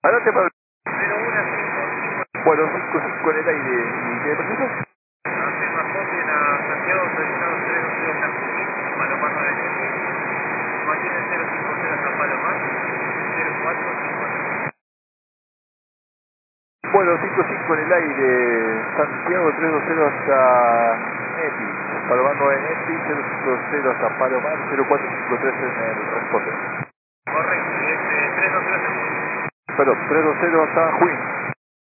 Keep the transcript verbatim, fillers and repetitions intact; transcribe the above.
Adelante, Pablo. cero uno cinco cinco. Bueno, cinco cinco en el aire. ¿Y qué proceso? Hacer más copia a Santiago, autorizado tres dos cero San Junín, Palomar nueve siete. Mantiene cero cinco cero San Palomar, cero cuatro cinco nueve. Bueno, cinco cinco en el aire. Santiago tres dos cero hasta Neti. Palomar nueve Neti, cero cinco cero hasta Palomar, cero cuatro cinco tres en el responder. Correcto, y es eh, tres dos cero San Junín. Perdón, tres dos cero hasta Junín.